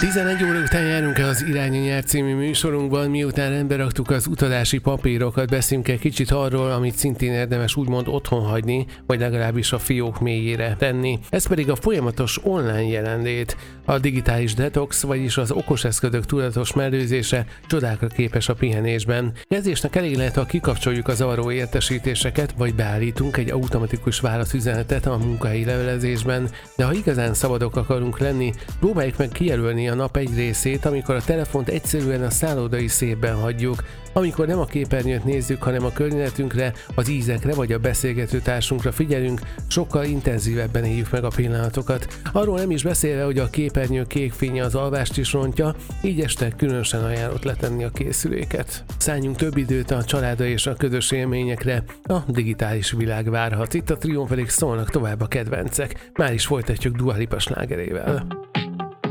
11 óra után járunk el az Irány a nyár című műsorunkban, miután rendbe raktuk az utazási papírokat, beszélünk egy kicsit arról, amit szintén érdemes úgymond otthon hagyni, vagy legalábbis a fiók mélyére tenni. Ez pedig a folyamatos online jelenlét. A digitális detox, vagyis az okos eszközök tudatos mellőzése csodákra képes a pihenésben. Kezdésnek elég lehet, ha kikapcsoljuk a zavaró értesítéseket, vagy beállítunk egy automatikus válaszüzenetet a munkahelyi levelezésben, de ha igazán szabadok akarunk lenni, próbáljuk meg kijelölni a nap egy részét, amikor a telefont egyszerűen a szállodai szépben hagyjuk, amikor nem a képernyőt nézzük, hanem a környezetünkre, az ízekre vagy a beszélgető társunkra figyelünk, sokkal intenzívebben éljük meg a pillanatokat. Arról nem is beszélve, hogy a képernyő kék fénye az alvást is rontja, így este különösen ajánlott letenni a készüléket. Szálljunk több időt a családra és a közös élményekre, a digitális világ várhat. Itt a Trión pedig szólnak tovább a kedvencek. Már is folytatjuk Dua Lipa slágerével.